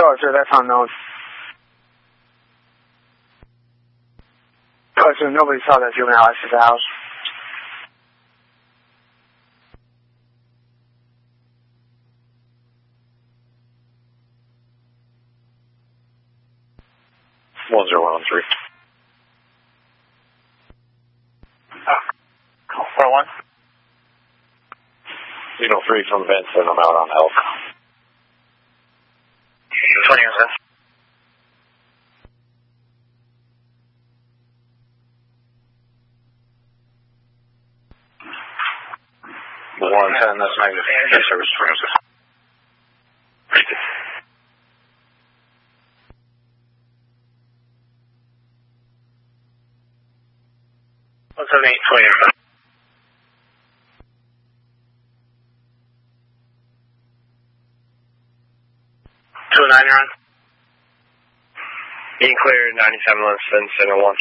Sure, that's unknown. So nobody saw that juvenile exit the house. One 113. 41. 3 from Vincent. I'm out on help. 20 cents. $110, that's negative. Yes, service for What's an 820? 209, you're on. Being clear, 97 Livingston, signal 1.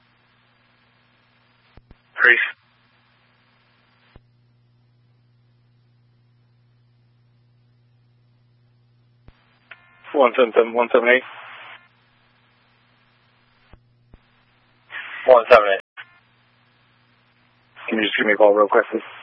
Grease. One 178. 178. Can you just give me a call real quick, please?